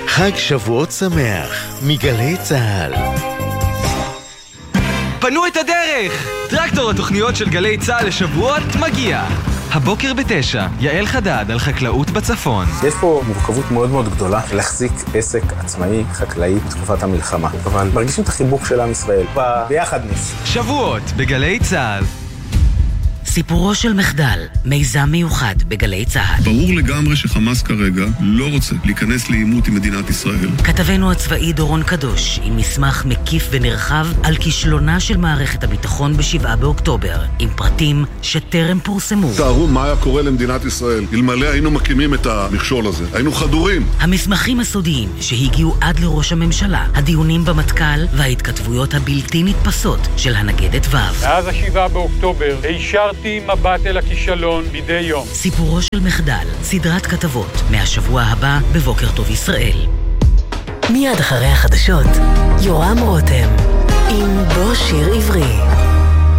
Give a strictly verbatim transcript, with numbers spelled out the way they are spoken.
חג שבועות שמח מגלי צהל. פנו את הדרך! טרקטור התוכניות של גלי צהל לשבועות מגיע. הבוקר בתשע, יעל חדד על חקלאות בצפון. יש פה מורכבות מאוד מאוד גדולה להחזיק עסק עצמאי, חקלאי, בתקופת המלחמה. אבל מרגישים את החיבוק של עם ישראל, ביחדנס. שבועות בגלי צהל. סיפורו של מחדל, מיזם מיוחד בגלי צהל. ברור לגמרי שחמאס כרגע לא רוצה להיכנס לעימות עם מדינת ישראל. כתבנו הצבאי דורון קדוש עם מסמך מקיף ונרחב על כישלונה של מערכת הביטחון בשבעה באוקטובר, עם פרטים שטרם פורסמו. תארו מה היה קורה למדינת ישראל אלמלא היינו מקימים את המכשול הזה. היינו חדורים. המסמכים הסודיים שהגיעו עד לראש הממשלה, הדיונים במטכ"ל וההתכתבויות הבלתי נתפסות של הנגדת ו'. מאז השבעה באוקטובר הישרתי מבט אל הכישלון מדי יום. סיפורו של מחדל, סדרת כתבות, מהשבוע הבא בבוקר טוב ישראל. מיד אחרי החדשות, יורם רותם עם בו שיר עברי.